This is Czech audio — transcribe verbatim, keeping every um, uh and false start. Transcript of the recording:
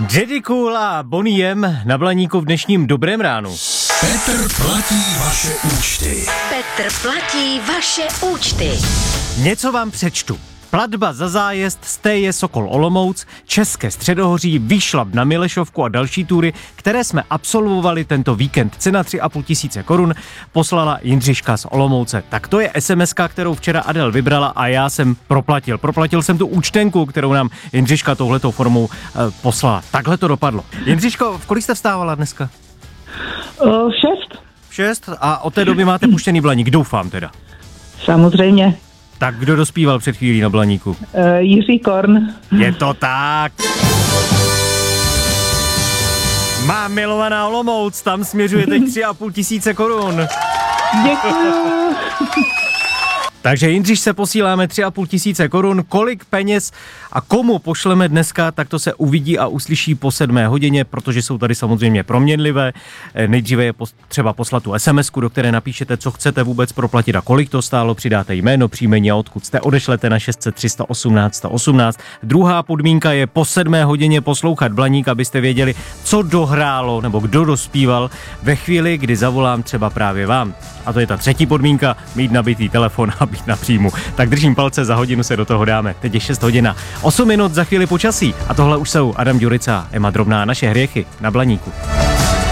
Daddy Cool a Boney M na Blaníku v dnešním Dobrém ránu. Petr platí vaše účty. Petr platí vaše účty. Něco vám přečtu. Platba za zájezd z T J Sokol Olomouc, České Středohoří, Výšlap na Milešovku a další tury, které jsme absolvovali tento víkend. Cena tři a půl tisíce korun poslala Jindřiška z Olomouce. Tak to je es em eska, kterou včera Adel vybrala a já jsem proplatil. Proplatil jsem tu účtenku, kterou nám Jindřiška touhletou formou e, poslala. Takhle to dopadlo. Jindřiško, v kolik jste vstávala dneska? Uh, šest. V šest a od té doby máte puštěný Blaník, doufám teda. Samozřejmě. Tak kdo dospíval před chvílí na Blaníku? Uh, Jiří Korn. Je to tak. Má milovaná Olomouc, tam směřuje teď tři a půl tisíce korun. Děkuju. Takže Jindřiš se posíláme tři a půl tisíce korun. Kolik peněz a komu pošleme dneska, tak to se uvidí a uslyší po sedmé hodině, protože jsou tady samozřejmě proměnlivé. Nejdříve je třeba poslat tu es em esku, do které napíšete, co chcete vůbec proplatit a kolik to stálo. Přidáte jméno, příjmení a odkud jste, odešlete na šest set tři sta osmnáct sta osmnáct. Druhá podmínka je po sedmé hodině poslouchat Blaník, abyste věděli, co dohrálo nebo kdo dospíval ve chvíli, kdy zavolám třeba právě vám. A to je ta třetí podmínka, mít nabitý telefon a být na příjmu. Tak držím palce, za hodinu se do toho dáme. Teď je šest hodin a osm minut, za chvíli počasí. A tohle už jsou Adam Ďurica, Ema Drobná, naše hriechy na Blaníku.